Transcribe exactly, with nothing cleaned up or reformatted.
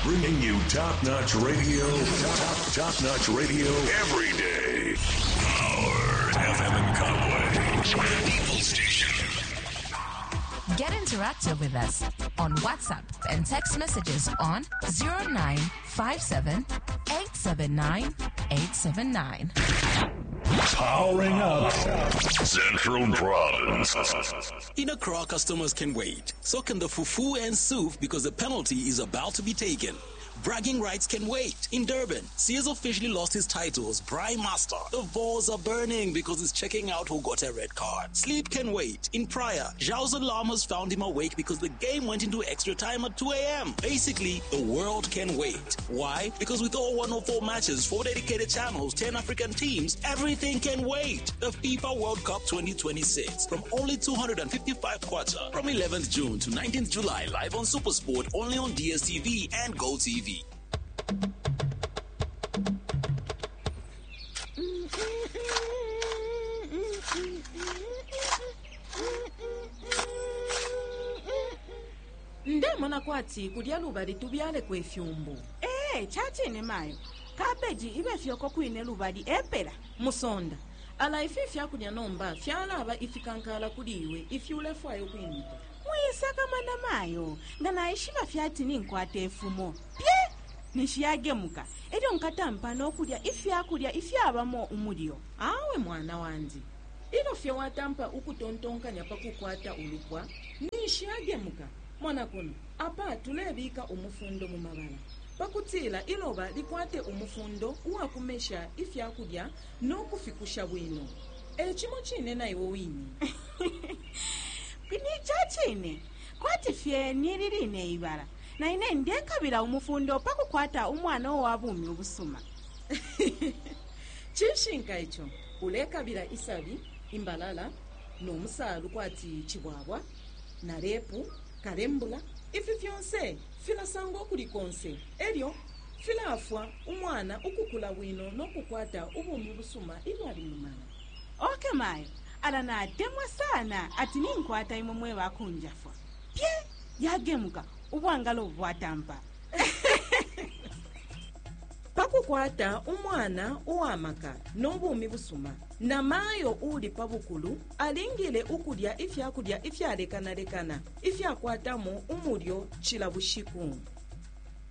Bringing you top-notch radio, top, top-notch radio every day. Power F M in Conway. People Station. Get interactive with us on WhatsApp and text messages on zero nine five seven, eight seven nine, eight seven nine. Powering up Central Province. In Accra, customers can wait. So can the fufu and soup because the penalty is about to be taken. Bragging rights can wait. In Durban, Sears officially lost his titles, Braai Master. The balls are burning because he's checking out who got a red card. Sleep can wait. In Praia, Zhao's alarmers found him awake because the game went into extra time at two a.m. Basically, the world can wait. Why? Because with all one oh four matches, four dedicated channels, ten African teams, everything can wait. The FIFA World Cup twenty twenty-six from only two hundred fifty-five kwacha from eleventh June to nineteenth July, live on SuperSport, only on D S T V and GoTV. Ndemona kwati kudya luba litubyale kwefyumbu. Eh, chachi ne mayo. Cabbage ibe fyoko kwine luba di epera. Musonda. Ala ifi fyakudya nomba fyala aba ifikankala kuliwe ifyule fwayo kwinita. Muyisaka mana mayo. Ngana ishiba fyati ni nkwate efumo. Pye! Nishiyagemuka. Edo nkatampa n'okulya ifyakulya ifyabamo umulyo. Awe mwana wandi. Ilo fya watampa ukutontonkanya pakukwata ulukwa. Nishiyagemuka. Mwana kuno, apa tulebika umufundo mu mabala. Pakutila iloba likwate umufundo uwakumesha ifyakulya n'okufikusha bwino. Echimo chine na iwo wini. Kini chachine. Kwati fye nilirine ibara. Na ine ndekabira umufundo pakukwata umwana owabumi obusuma. Chishinka icho ulekabira isabi imbalala n'omusalu kwati chibwabwa na repu karembula ifi fyonse fila sango kulikonse elyo filafwa umwana ukukula bwino n'okukwata ubumi busuma ilwali mumana. Okay mayo ala na temwa sana ati ninkwata imwe bakunjafwa. Pye yagemuka ubwangalo bwatampa. Pakukwata umwana uwamaka n'obumi busuma na mayo uli pabukulu alingile ukudya ifyakulya ifyalekanalekana ifyakwatamo umulyo chila bushiku.